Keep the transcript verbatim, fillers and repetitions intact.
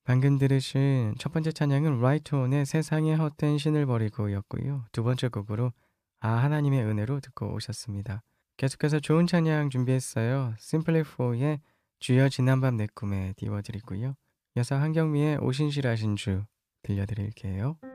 방금 들으신 첫 번째 찬양은 라이트온의 세상의 헛된 신을 버리고 였고요. 두 번째 곡으로 아 하나님의 은혜로 듣고 오셨습니다. 계속해서 좋은 찬양 준비했어요. 심플리4의 주여 지난밤 내 꿈에 띄워드리고요. 이어서 한경미의 오신실하신 주 들려드릴게요.